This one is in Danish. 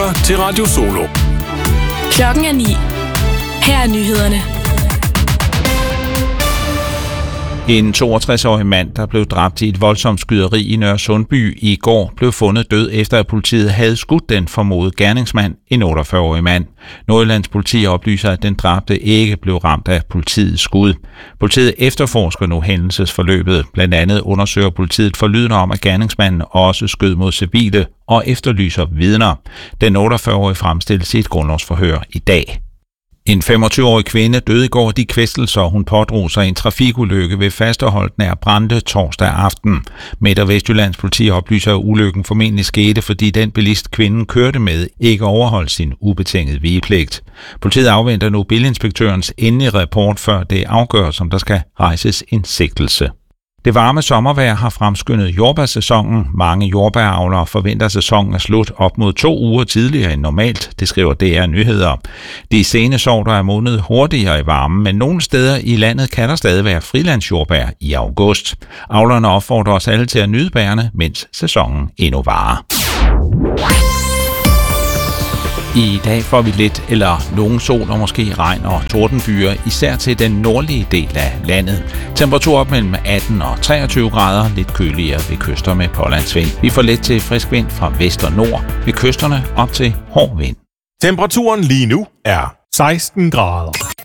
lytter til Radio Solo. Klokken er 9. Her er nyhederne. En 62-årig mand, der blev dræbt i et voldsomt skyderi i Nørresundby i går, blev fundet død efter at politiet havde skudt den formodede gerningsmand, en 48-årig mand. Nordjyllands politi oplyser, at den dræbte ikke blev ramt af politiets skud. Politiet efterforsker nu hændelsesforløbet. Blandt andet undersøger politiet forlydende om, at gerningsmanden også skød mod civile og efterlyser vidner. Den 48-årige fremstilles i et grundlovsforhør i dag. En 25-årig kvinde døde i går af de kvæstelser, hun pådrog sig i en trafikulykke ved Fasterholt nær Brande torsdag aften. Midt- og Vestjyllands politi oplyser, at ulykken formentlig skete, fordi den bilist kvinden kørte med ikke overholdt sin ubetingede vigepligt. Politiet afventer nu bilinspektørens endelige rapport, før det afgøres, om der skal rejses en sigtelse. Det varme sommervejr har fremskyndet jordbærsæsonen. Mange jordbæravlere forventer, at sæsonen er slut op mod 2 uger tidligere end normalt, det skriver DR Nyheder. De sene sorter er modnet hurtigere i varmen, men nogle steder i landet kan der stadig være frilandsjordbær i august. Avlerne opfordrer os alle til at nyde bærene, mens sæsonen endnu varer. I dag får vi lidt eller nogen sol og måske regn og tordenbyger, især til den nordlige del af landet. Temperatur op mellem 18 og 23 grader, lidt køligere ved kyster med pålandsvind. Vi får let til frisk vind fra vest og nord, ved kysterne op til hård vind. Temperaturen lige nu er 16 grader.